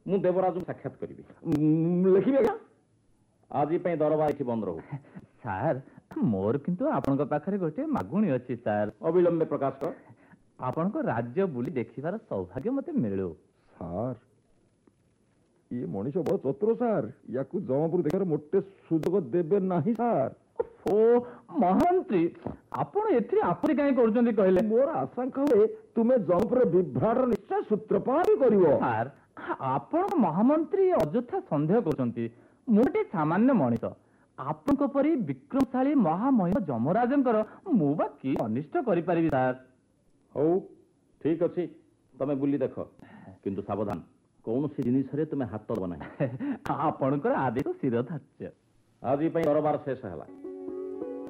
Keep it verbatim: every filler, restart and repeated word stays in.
ମୁଁ ଦେବରାଜଙ୍କୁ ସାକ୍ଷାତ କରିବି। ଲେଖିବି ଆଜ୍ଞା। ଆଜି ପାଇଁ ଦରବାର ଏଠି ବନ୍ଦ ରହୁ। ସାର୍ ମୋର କିନ୍ତୁ ଆପଣଙ୍କ ପାଖରେ ଗୋଟେ ମାଗୁଣି ଅଛି ସାର୍। ଅବିଳମ୍ବେ ପ୍ରକାଶ କର। ଆପଣଙ୍କ ରାଜ୍ୟ ବୁଲି ଦେଖିବାର ସୌଭାଗ୍ୟ ମତେ ମିଳୁ। ସାର୍ ଇଏ ମଣିଷ ବଡ଼ ଚତୁର ସାର୍, ୟାକୁ ଜମପୁର ଦେଖିବାର ମୋଟେ ସୁଯୋଗ ଦେବେ ନାହିଁ ସାର୍। ଓ ମହାମନ୍ତ୍ରୀ, ଆପଣ ଏଥିରେ ଆପତ୍ତି କାହିଁ କରୁଛନ୍ତି କହିଲେ? ମୋର ଆଶଙ୍କା ହୁଏ ତୁମେ ଜମପୁର ବିଭ୍ରାଟର ନିଶ୍ଚୟ ସୂତ୍ରପାତ କରିବ। ସାର୍ ଆପଣ ମହାମନ୍ତ୍ରୀ ଅଯଥା ସନ୍ଦେହ କରୁଛନ୍ତି। ମୁଁ ଗୋଟେ ସାମାନ୍ୟ ମଣିଷ, ଆପଣଙ୍କ ପରି ବିକ୍ରମଶାଳୀ ମହାମହିମ ଯମରାଜଙ୍କର ମୁଁ ବା କି ଅନିଷ୍ଟ କରିପାରିବି ସାର୍। ହଉ ଠିକ ଅଛି, ତମେ ବୁଲି ଦେଖ, କିନ୍ତୁ ସାବଧାନ, କୌଣସି ଜିନିଷରେ ତୁମେ ହାତ ଦେବ ନାହିଁ। ଆପଣଙ୍କର ଆଦେଶ ଶିରଧାର୍ଯ୍ୟ। ଆଜି ପାଇଁ ଦରବାର ଶେଷ ହେଲା।